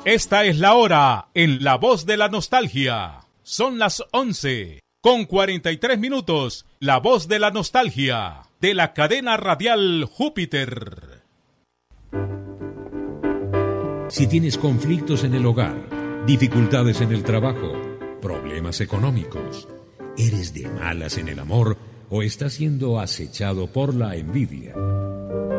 Esta es la hora en La Voz de la Nostalgia. Son las 11:43. La Voz de la Nostalgia, de la cadena radial Júpiter. Si tienes conflictos en el hogar, dificultades en el trabajo, problemas económicos, eres de malas en el amor o estás siendo acechado por la envidia,